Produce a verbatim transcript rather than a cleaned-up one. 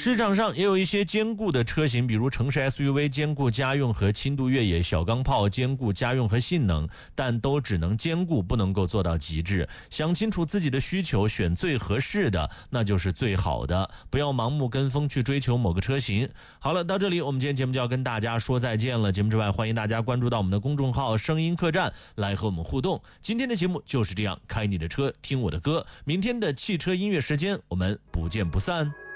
市场上也有一些兼顾的车型，比如城市 S U V 兼顾家用和轻度越野，小钢炮兼顾家用和性能，但都只能兼顾，不能够做到极致。想清楚自己的需求，选最合适的，那就是最好的，不要盲目跟风去追求某个车型。好了，到这里我们今天节目就要跟大家说再见了。节目之外，欢迎大家关注到我们的公众号声音客栈来和我们互动。今天的节目就是这样，开你的车听我的歌，明天的汽车音乐时间我们不见不散。